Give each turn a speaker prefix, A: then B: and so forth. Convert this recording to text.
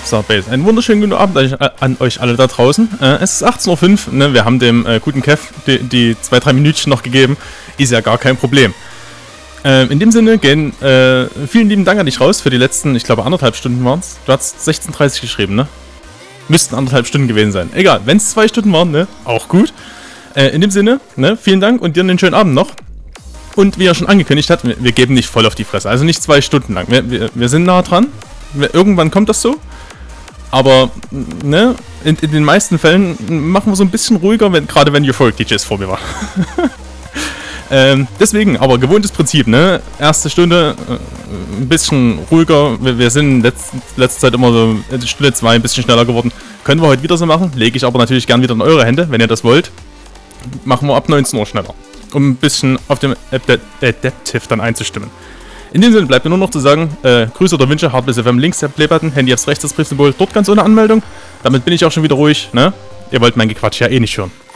A: sagt Base. Einen wunderschönen guten Abend an euch alle da draußen. Es ist 18:05 Uhr, ne? Wir haben dem guten Kev die 2-3 Minütchen noch gegeben. Ist ja gar kein Problem. In dem Sinne gehen vielen lieben Dank an dich raus für die letzten, ich glaube 1,5 Stunden waren es. Du hast 16:30 geschrieben, ne? Müssten 1,5 Stunden gewesen sein. Egal, wenn es 2 Stunden waren, ne? Auch gut. In dem Sinne, ne? Vielen Dank und dir einen schönen Abend noch. Und wie er schon angekündigt hat, wir geben nicht voll auf die Fresse. Also nicht 2 Stunden lang. Wir sind nah dran. Irgendwann kommt das so. Aber, ne? In den meisten Fällen machen wir so ein bisschen ruhiger, gerade wenn Euphoric-DJs vor mir war. Deswegen, aber gewohntes Prinzip, ne? Erste Stunde, ein bisschen ruhiger. Wir sind in letzter Zeit immer so Stunde 2 ein bisschen schneller geworden. Können wir heute wieder so machen. Lege ich aber natürlich gern wieder in eure Hände, wenn ihr das wollt. Machen wir ab 19 Uhr schneller. Um ein bisschen auf dem Adaptive dann einzustimmen. In dem Sinne bleibt mir nur noch zu sagen, Grüße oder Wünsche, Hardbiz FM links der Playbutton, Handy aufs rechts das Briefsymbol, dort ganz ohne Anmeldung. Damit bin ich auch schon wieder ruhig, ne? Ihr wollt mein Gequatsch ja eh nicht hören.